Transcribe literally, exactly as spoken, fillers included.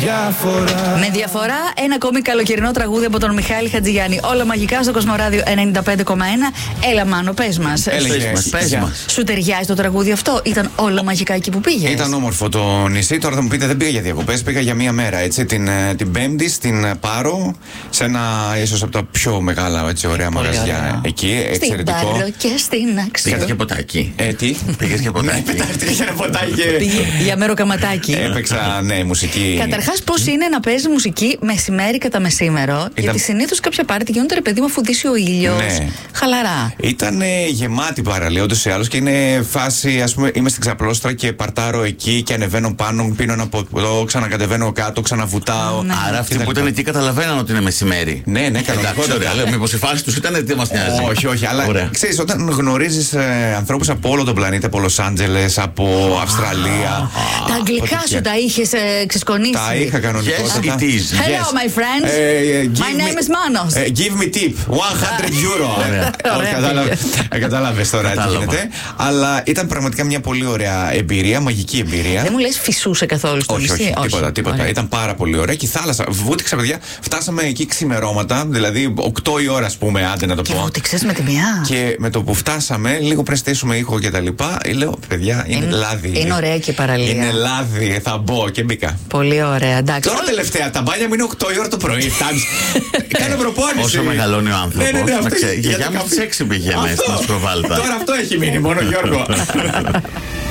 διαφορά. Με διαφορά, ένα ακόμη καλοκαιρινό τραγούδι από τον Μιχάλη Χατζηγιάννη. Όλα μαγικά στο Κοσμοράδιο ενενήντα πέντε κόμμα ένα. Έλα, Μάνο, πες μας. Πες μας. Σου ταιριάζει το τραγούδι αυτό? Ήταν όλα μαγικά εκεί που πήγες? Ήταν όμορφο το νησί. Τώρα θα μου πείτε, δεν πήγα για διακοπές, πήγα για μία μέρα. Έτσι, την, την Πέμπτη στην Πάρο, σε ένα ίσως από τα πιο μεγάλα, έτσι, ωραία μαγαζιά ωραία. Εκεί. Στην Εξαιρετικό. Πάρο και στην Άξιο. Πήγες και ποτάκι. Ε, τι? Πήγες και ποτάκι. Πήγε ένα ποτάκι. Πήγε για μέρο καματάκι. Έπαιξα, ναι, μουσική. Καταρχάς, πώς είναι να παίζει μουσική μεσημέρι κατά μεσήμερο? Ήταν... Γιατί συνήθως κάποια πάρτι γίνονται, ρε παιδί μου, αφού δύσει ο ήλιος. Ναι. Χαλαρά. Ήταν γεμάτη παραλία ούτως ή άλλως και είναι φάση, ας πούμε, είμαι στην Ξαπλώστρα και παρτάρω εκεί και ανεβαίνω πάνω, πίνω ένα ποτό, ξανακατεβαίνω κάτω, ξαναβουτάω. Ναι. Άρα αυτοί που ήταν εκεί καταλαβαίναν ότι είναι μεσημέρι. Ναι, ναι, κανονικότερα. Λέω, μήπως η φάση τους ήταν τι μας νοιάζει. Όχι, όχι, αλλά ξέρεις, όταν γνωρίζεις ε, ανθρώπους από όλο τον πλανήτη, από Λος Άντζελες, από Αυστραλία. Τα αγγλικά σου τα είχες ε, ξεσκονίσει? Τα είχα κανονικότατα. Yes, it is. Hello, my friends. My name is Manos. Give me tip. εκατό euro. Κατάλαβες τώρα τι γίνεται. Αλλά ήταν πραγματικά μια πολύ ωραία εμπειρία, μαγική εμπειρία. Δεν μου λες φυσούσε καθόλου στο όχι, νησί? όχι, τίποτα, τίποτα. Ήταν πάρα πολύ ωραία. Και η θάλασσα, βούτυξα, παιδιά, φτάσαμε εκεί ξημερώματα, δηλαδή οκτώ η ώρα, ας πούμε, άντε να το πω. Και βούτυξες με τη μία? Και με το που φτάσαμε, λίγο πριν στήσουμε ήχο και τα λοιπά, λέω, παιδιά, είναι, είναι λάδι. Είναι ωραία και η παραλία. Είναι λάδι, θα μπω και μπήκα. Πολύ ωραία, εντάξει. Τώρα τελευταία, τα μπάνια μου είναι οκτώ η ώρα το πρωί. Κάνω προπόνηση. Όσο μεγαλώνει ο άνθρωπος. Ναι, ναι, ναι, η γιαγιά μου στις έξι πήγε μέσα να προβάλλει. Τώρα αυτό έχει μείνει μόνο, Γιώργο.